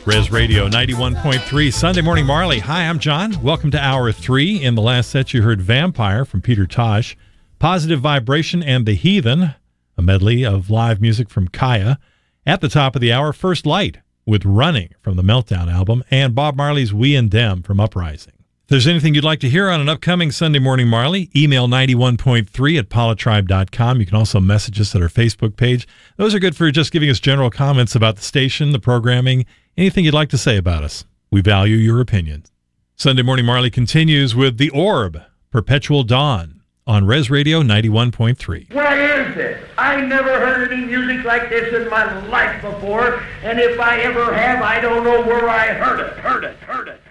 Res Radio 91.3, Sunday Morning Marley. Hi, I'm John. Welcome to Hour 3. In the last set, you heard Vampire from Peter Tosh, Positive Vibration and The Heathen, a medley of live music from Kaya. At the top of the hour, First Light with Running from the Meltdown album, and Bob Marley's We and Them from Uprising. If there's anything you'd like to hear on an upcoming Sunday Morning Marley, email 91.3 at politribe.com. You can also message us at our Facebook page. Those are good for just giving us general comments about the station, the programming, anything you'd like to say about us. We value your opinions. Sunday Morning Marley continues with The Orb, Perpetual Dawn, on Res Radio 91.3. Where is it? I never heard any music like this in my life before, and if I ever have, I don't know where I heard it.